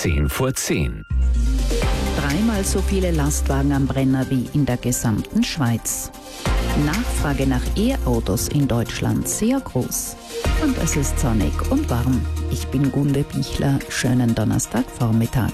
10:10. Dreimal so viele Lastwagen am Brenner wie in der gesamten Schweiz. Nachfrage nach E-Autos in Deutschland sehr groß. Und es ist sonnig und warm. Ich bin Gunde Bichler. Schönen Donnerstagvormittag.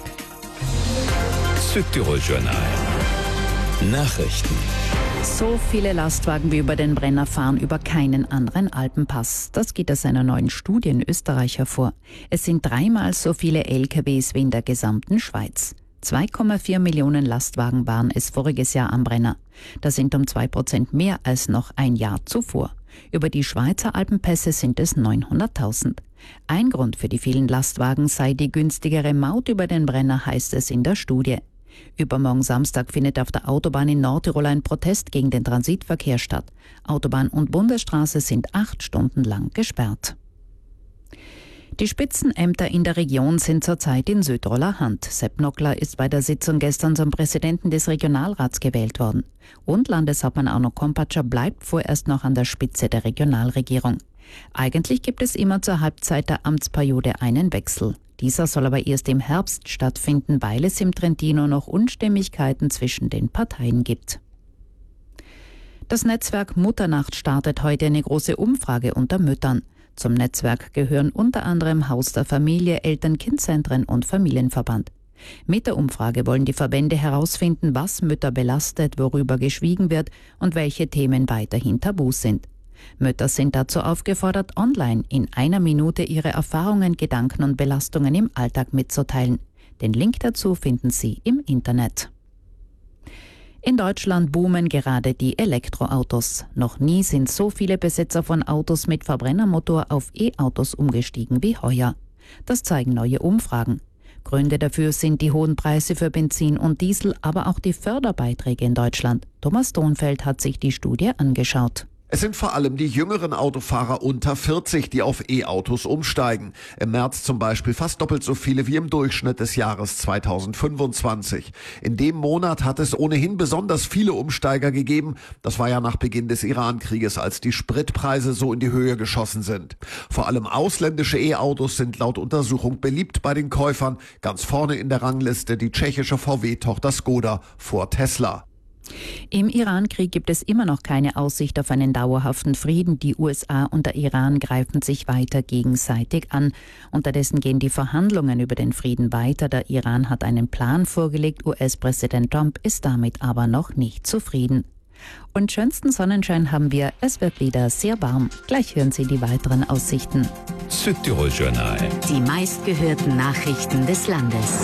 Südtirol Journal. Nachrichten. So viele Lastwagen wie über den Brenner fahren über keinen anderen Alpenpass. Das geht aus einer neuen Studie in Österreich hervor. Es sind dreimal so viele LKWs wie in der gesamten Schweiz. 2,4 Millionen Lastwagen waren es voriges Jahr am Brenner. Das sind um 2% mehr als noch ein Jahr zuvor. Über die Schweizer Alpenpässe sind es 900.000. Ein Grund für die vielen Lastwagen sei die günstigere Maut über den Brenner, heißt es in der Studie. Übermorgen Samstag findet auf der Autobahn in Nordtirol ein Protest gegen den Transitverkehr statt. Autobahn und Bundesstraße sind 8 Stunden lang gesperrt. Die Spitzenämter in der Region sind zurzeit in Südtiroler Hand. Sepp Nockler ist bei der Sitzung gestern zum Präsidenten des Regionalrats gewählt worden. Und Landeshauptmann Arno Kompatscher bleibt vorerst noch an der Spitze der Regionalregierung. Eigentlich gibt es immer zur Halbzeit der Amtsperiode einen Wechsel. Dieser soll aber erst im Herbst stattfinden, weil es im Trentino noch Unstimmigkeiten zwischen den Parteien gibt. Das Netzwerk Mutternacht startet heute eine große Umfrage unter Müttern. Zum Netzwerk gehören unter anderem Haus der Familie, Eltern-Kind-Zentren und Familienverband. Mit der Umfrage wollen die Verbände herausfinden, was Mütter belastet, worüber geschwiegen wird und welche Themen weiterhin tabu sind. Mütter sind dazu aufgefordert, online in einer Minute ihre Erfahrungen, Gedanken und Belastungen im Alltag mitzuteilen. Den Link dazu finden Sie im Internet. In Deutschland boomen gerade die Elektroautos. Noch nie sind so viele Besitzer von Autos mit Verbrennermotor auf E-Autos umgestiegen wie heuer. Das zeigen neue Umfragen. Gründe dafür sind die hohen Preise für Benzin und Diesel, aber auch die Förderbeiträge in Deutschland. Thomas Thonfeld hat sich die Studie angeschaut. Es sind vor allem die jüngeren Autofahrer unter 40, die auf E-Autos umsteigen. Im März zum Beispiel fast doppelt so viele wie im Durchschnitt des Jahres 2025. In dem Monat hat es ohnehin besonders viele Umsteiger gegeben. Das war ja nach Beginn des Iran-Krieges, als die Spritpreise so in die Höhe geschossen sind. Vor allem ausländische E-Autos sind laut Untersuchung beliebt bei den Käufern. Ganz vorne in der Rangliste die tschechische VW-Tochter Skoda vor Tesla. Im Iran-Krieg gibt es immer noch keine Aussicht auf einen dauerhaften Frieden. Die USA und der Iran greifen sich weiter gegenseitig an. Unterdessen gehen die Verhandlungen über den Frieden weiter. Der Iran hat einen Plan vorgelegt. US-Präsident Trump ist damit aber noch nicht zufrieden. Und schönsten Sonnenschein haben wir. Es wird wieder sehr warm. Gleich hören Sie die weiteren Aussichten. Südtirol Journal. Die meistgehörten Nachrichten des Landes.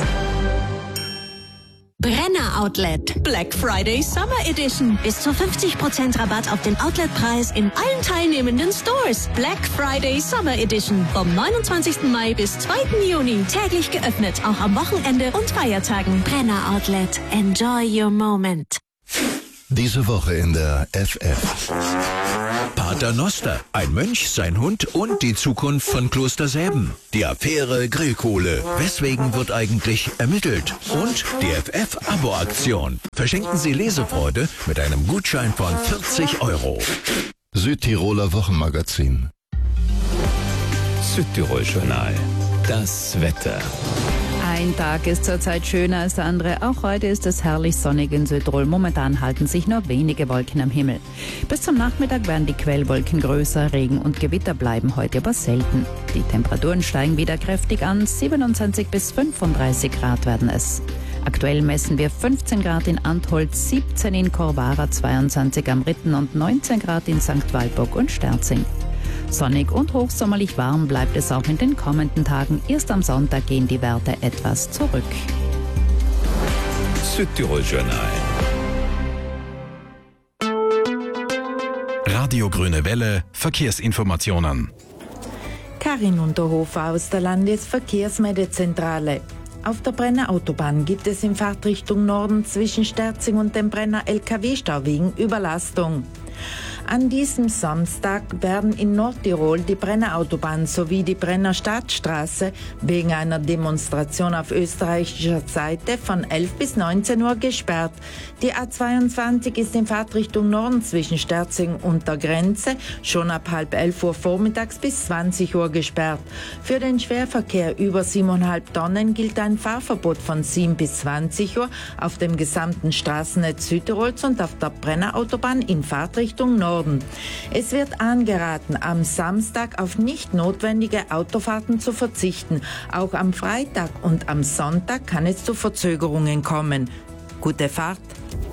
Brenner Outlet. Black Friday Summer Edition. Bis zu 50% Rabatt auf den Outletpreis in allen teilnehmenden Stores. Black Friday Summer Edition. Vom 29. Mai bis 2. Juni. Täglich geöffnet, auch am Wochenende und Feiertagen. Brenner Outlet. Enjoy your moment. Diese Woche in der FF. Pater Noster, ein Mönch, sein Hund und die Zukunft von Kloster Säben. Die Affäre Grillkohle. Weswegen wird eigentlich ermittelt? Und die FF-Abo-Aktion. Verschenken Sie Lesefreude mit einem Gutschein von 40 €. Südtiroler Wochenmagazin. Südtirol Journal. Das Wetter. Ein Tag ist zurzeit schöner als der andere. Auch heute ist es herrlich sonnig in Südtirol. Momentan halten sich nur wenige Wolken am Himmel. Bis zum Nachmittag werden die Quellwolken größer. Regen und Gewitter bleiben heute aber selten. Die Temperaturen steigen wieder kräftig an. 27 bis 35 Grad werden es. Aktuell messen wir 15 Grad in Antholz, 17 in Korvara, 22 am Ritten und 19 Grad in St. Walburg und Sterzing. Sonnig und hochsommerlich warm bleibt es auch in den kommenden Tagen. Erst am Sonntag gehen die Werte etwas zurück. Südtirol Journal. Radio Grüne Welle, Verkehrsinformationen. Karin Unterhofer aus der Landesverkehrsmeldezentrale. Auf der Brenner Autobahn gibt es in Fahrtrichtung Norden zwischen Sterzing und dem Brenner LKW-Stau wegen Überlastung. An diesem Samstag werden in Nordtirol die Brenner Autobahn sowie die Brenner Stadtstraße wegen einer Demonstration auf österreichischer Seite von 11 bis 19 Uhr gesperrt. Die A22 ist in Fahrtrichtung Norden zwischen Sterzing und der Grenze schon ab halb 11 Uhr vormittags bis 20 Uhr gesperrt. Für den Schwerverkehr über 7,5 Tonnen gilt ein Fahrverbot von 7 bis 20 Uhr auf dem gesamten Straßennetz Südtirols und auf der Brenner Autobahn in Fahrtrichtung Norden. Es wird angeraten, am Samstag auf nicht notwendige Autofahrten zu verzichten. Auch am Freitag und am Sonntag kann es zu Verzögerungen kommen. Gute Fahrt!